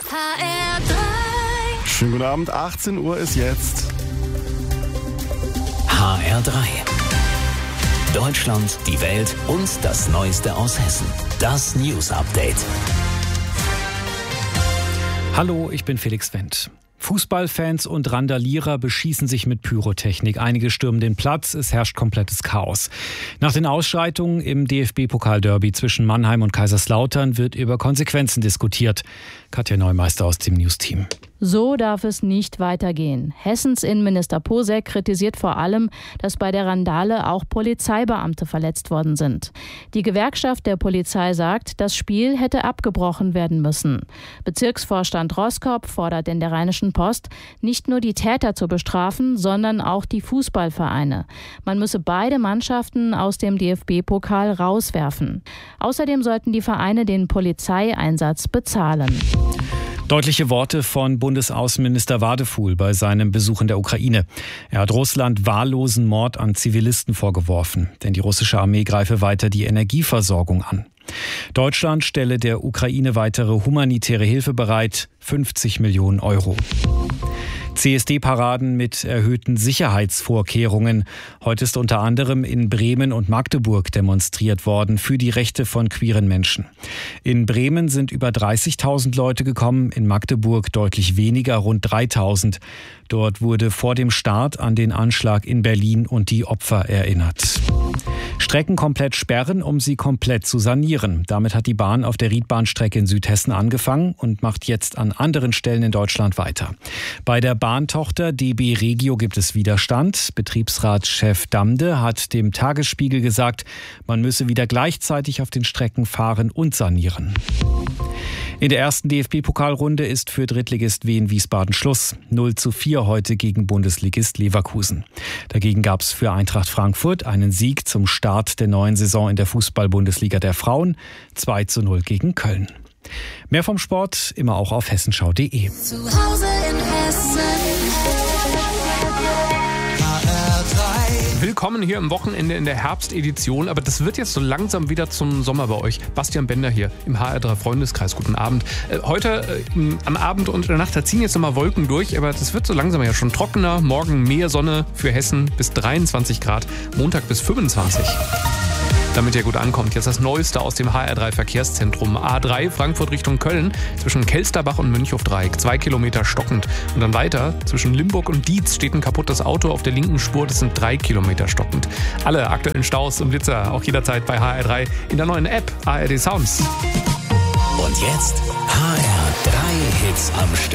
HR3. Schönen guten Abend, 18 Uhr ist jetzt. HR3. Deutschland, die Welt und das Neueste aus Hessen. Das News Update. Hallo, ich bin Felix Wendt. Fußballfans und Randalierer beschießen sich mit Pyrotechnik. Einige stürmen den Platz, es herrscht komplettes Chaos. Nach den Ausschreitungen im DFB-Pokal-Derby zwischen Mannheim und Kaiserslautern wird über Konsequenzen diskutiert. Katja Neumeister aus dem News-Team. So darf es nicht weitergehen. Hessens Innenminister Posek kritisiert vor allem, dass bei der Randale auch Polizeibeamte verletzt worden sind. Die Gewerkschaft der Polizei sagt, das Spiel hätte abgebrochen werden müssen. Bezirksvorstand Roskop fordert in der Rheinischen Post, nicht nur die Täter zu bestrafen, sondern auch die Fußballvereine. Man müsse beide Mannschaften aus dem DFB-Pokal rauswerfen. Außerdem sollten die Vereine den Polizeieinsatz bezahlen. Deutliche Worte von Bundesaußenminister Wadefuhl bei seinem Besuch in der Ukraine. Er hat Russland wahllosen Mord an Zivilisten vorgeworfen, denn die russische Armee greife weiter die Energieversorgung an. Deutschland stelle der Ukraine weitere humanitäre Hilfe bereit, 50 Millionen Euro. CSD-Paraden mit erhöhten Sicherheitsvorkehrungen. Heute ist unter anderem in Bremen und Magdeburg demonstriert worden für die Rechte von queeren Menschen. In Bremen sind über 30.000 Leute gekommen, in Magdeburg deutlich weniger, rund 3.000. Dort wurde vor dem Start an den Anschlag in Berlin und die Opfer erinnert. Strecken komplett sperren, um sie komplett zu sanieren. Damit hat die Bahn auf der Riedbahnstrecke in Südhessen angefangen und macht jetzt an anderen Stellen in Deutschland weiter. Bei der Bahntochter DB Regio gibt es Widerstand. Betriebsratschef Damde hat dem Tagesspiegel gesagt, man müsse wieder gleichzeitig auf den Strecken fahren und sanieren. In der ersten DFB-Pokalrunde ist für Drittligist Wien Wiesbaden Schluss. 0:4 heute gegen Bundesligist Leverkusen. Dagegen gab es für Eintracht Frankfurt einen Sieg zum Start der neuen Saison in der Fußball-Bundesliga der Frauen. 2:0 gegen Köln. Mehr vom Sport immer auch auf hessenschau.de. Zu Hause in Hessen. Willkommen hier am Wochenende in der Herbstedition, aber das wird jetzt so langsam wieder zum Sommer bei euch. Bastian Bender hier im HR3 Freundeskreis. Guten Abend. Heute am Abend und in der Nacht, da ziehen jetzt nochmal Wolken durch, aber das wird so langsam ja schon trockener. Morgen mehr Sonne für Hessen bis 23 Grad, Montag bis 25. Damit ihr gut ankommt, jetzt das Neueste aus dem HR3 Verkehrszentrum. A3 Frankfurt Richtung Köln, zwischen Kelsterbach und Münchhofdreieck, 2 Kilometer stockend. Und dann weiter, zwischen Limburg und Dietz steht ein kaputtes Auto auf der linken Spur, das sind 3 Kilometer stockend. Alle aktuellen Staus und Blitzer auch jederzeit bei HR3 in der neuen App ARD Sounds. Und jetzt HR3 Hits am Stück.